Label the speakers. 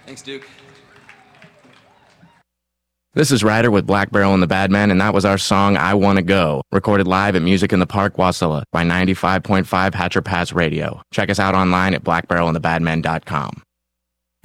Speaker 1: Thanks, Duke.
Speaker 2: This is Ryder with Black Barrel and the Badman, and that was our song, I Wanna Go, recorded live at Music in the Park, Wasilla, by 95.5 Hatcher Pass Radio. Check us out online at blackbarrelandthebadman.com.